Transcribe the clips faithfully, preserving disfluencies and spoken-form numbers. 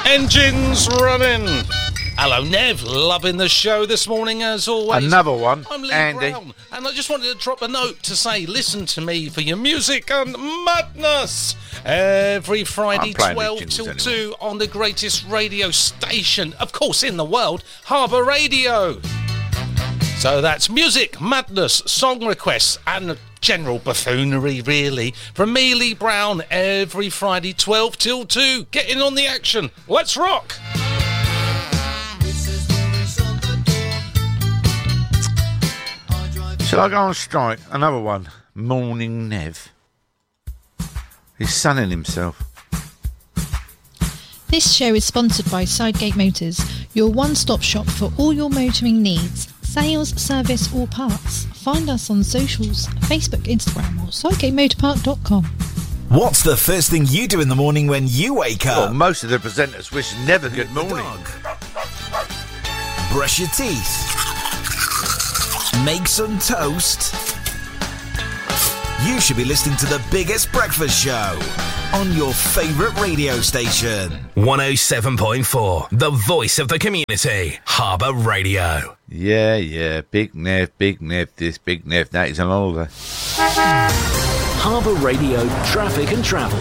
Engines running. Hello, Nev. Loving the show this morning, as always. Another one, I'm Lee Andy. Brown, and I just wanted to drop a note to say, listen to me for your music and madness every Friday, twelve till anyway. two on the greatest radio station, of course, in the world, Harbour Radio. So that's music, madness, song requests, and general buffoonery, really, from me, Lee Brown, every Friday, twelve till two. Getting on the action. Let's rock. Shall I go on strike? Another one. Morning Nev. He's sunning himself. This show is sponsored by Sidegate Motors, your one-stop shop for all your motoring needs. Sales, service or parts. Find us on socials, Facebook, Instagram or sidegate motor park dot com. What's the first thing you do in the morning when you wake up? Well, most of the presenters wish Nev a good morning. Brush your teeth. Make some toast. You should be listening to the biggest breakfast show on your favourite radio station. one oh seven point four, the voice of the community, Harbour Radio. Yeah, yeah, big Nev, big Nev, this, big Nev, that is an holiday. Harbour Radio, traffic and travel.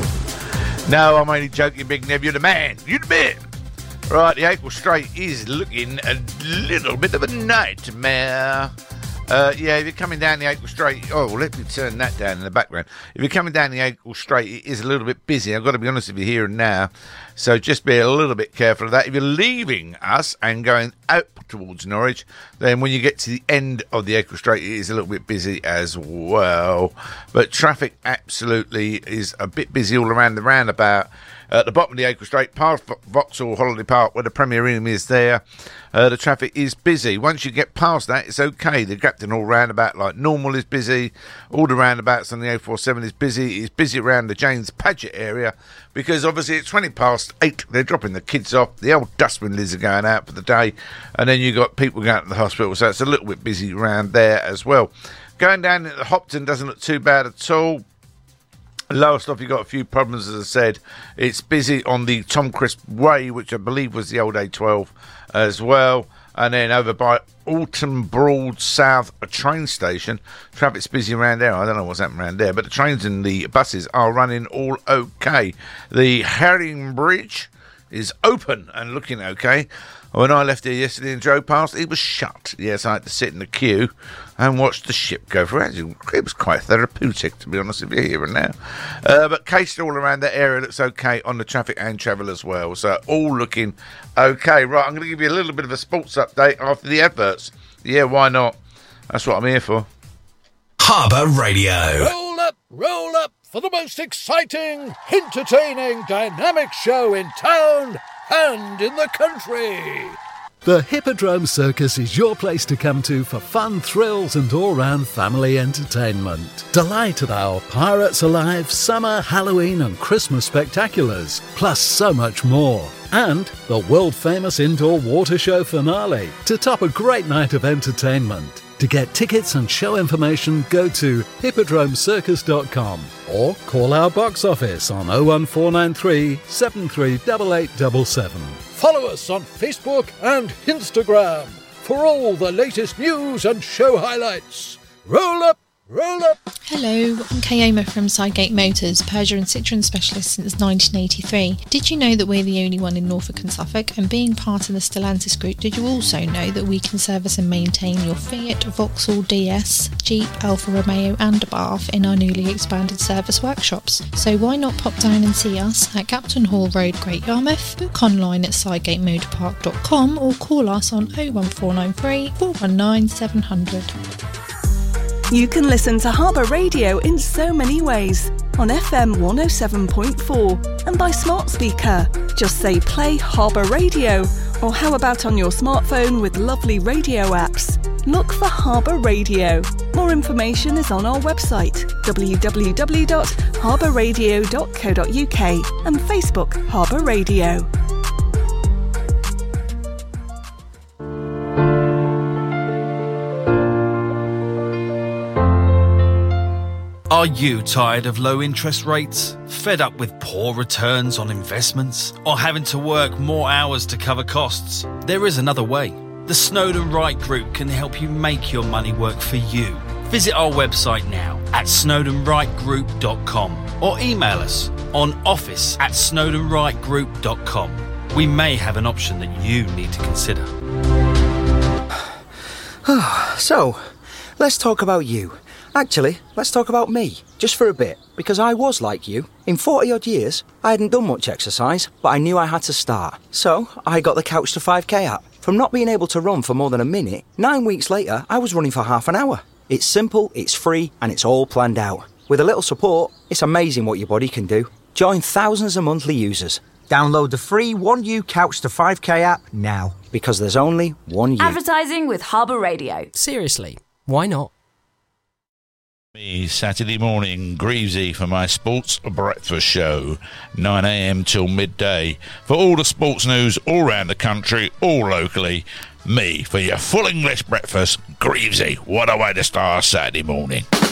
No, I'm only joking, big Nev, you're the man, you're the man. Right, the April Strait is looking a little bit of a nightmare. Uh, yeah, if you're coming down the April Strait, oh, well, let me turn that down in the background. If you're coming down the April Strait, it is a little bit busy. I've got to be honest with you here and now. So just be a little bit careful of that. If you're leaving us and going out towards Norwich, then when you get to the end of the April Strait, it is a little bit busy as well. But traffic absolutely is a bit busy all around the roundabout. At the bottom of the Acre Strait, past Vauxhall Holiday Park, where the Premier Inn is there, uh, the traffic is busy. Once you get past that, it's okay. The Grafton Hall roundabout, like normal, is busy. All the roundabouts on the A forty-seven is busy. It's busy around the James Paget area because obviously it's twenty past eight. They're dropping the kids off. The old dustbin lids are going out for the day. And then you've got people going to the hospital, so it's a little bit busy around there as well. Going down to Hopton doesn't look too bad at all. Lowest off, you've got a few problems, as I said. It's busy on the Tom Crisp Way, which I believe was the old A twelve as well. And then over by Alton Broad South, a train station. Traffic's busy around there. I don't know what's happening around there, but the trains and the buses are running all okay. The Herring Bridge is open and looking okay. When I left here yesterday and drove past, it was shut. Yes, I had to sit in the queue and watch the ship go through. It was quite therapeutic, to be honest with you, here and now. Uh, but case all around that area looks okay on the traffic and travel as well. So all looking okay. Right, I'm going to give you a little bit of a sports update after the adverts. Yeah, why not? That's what I'm here for. Harbour Radio. Roll up, roll up for the most exciting, entertaining, dynamic show in town and in the country. The Hippodrome Circus is your place to come to for fun, thrills and all-round family entertainment. Delight at our Pirates Alive, Summer, Halloween and Christmas spectaculars, plus so much more. And the world-famous indoor water show finale to top a great night of entertainment. To get tickets and show information, go to hippodrome circus dot com or call our box office on oh one four nine three, seven three eight eight seven seven. Follow us on Facebook and Instagram for all the latest news and show highlights. Roll up, roll up. Hello, I'm Kayoma from Sidegate Motors, Peugeot and Citroen specialist since nineteen eighty-three. Did you know that we're the only one in Norfolk and Suffolk? And being part of the Stellantis group, did you also know that we can service and maintain your Fiat, Vauxhall D S, Jeep, Alfa Romeo and Abarth in our newly expanded service workshops? So why not pop down and see us at Captain Hall Road, Great Yarmouth, book online at sidegate motor park dot com or call us on oh one four nine three, four one nine, seven hundred. You can listen to Harbour Radio in so many ways. On F M one oh seven point four and by smart speaker. Just say play Harbour Radio. Or how about on your smartphone with lovely radio apps? Look for Harbour Radio. More information is on our website w w w dot harbour radio dot co dot u k and Facebook Harbour Radio. Are you tired of low interest rates, Fed up with poor returns on investments? Or having to work more hours to cover costs? There is another way. The Snowden Wright Group can help you make your money work for you. Visit our website now at snowden wright group dot com or email us on office at snowden wright group dot com. We may have an option that you need to consider. So, let's talk about you. Actually, let's talk about me, just for a bit, because I was like you. In forty odd years, I hadn't done much exercise, but I knew I had to start. So, I got the Couch to five K app. From not being able to run for more than a minute, nine weeks later, I was running for half an hour. It's simple, it's free, and it's all planned out. With a little support, it's amazing what your body can do. Join thousands of monthly users. Download the free one U Couch to five K app now, because there's only one U. Advertising with Harbour Radio. Seriously, why not? Me Saturday morning, Greavesy for my sports breakfast show, nine a.m. till midday. For all the sports news all around the country, all locally, me for your full English breakfast, Greavesy. What a way to start Saturday morning.